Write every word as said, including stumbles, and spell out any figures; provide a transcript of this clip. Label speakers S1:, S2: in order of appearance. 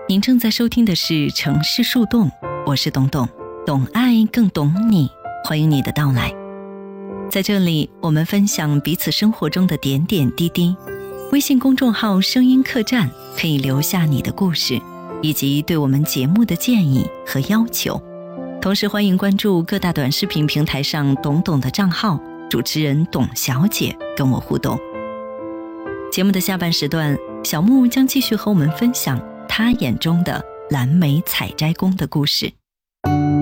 S1: 您正在收听的是城市树洞，我是董董，懂爱更懂你，欢迎你的到来。在这里，我们分享彼此生活中的点点滴滴。微信公众号声音客栈可以留下你的故事，以及对我们节目的建议和要求。同时欢迎关注各大短视频平台上董董的账号，主持人董小姐跟我互动。节目的下半时段，小木将继续和我们分享她眼中的蓝莓采摘工的故事。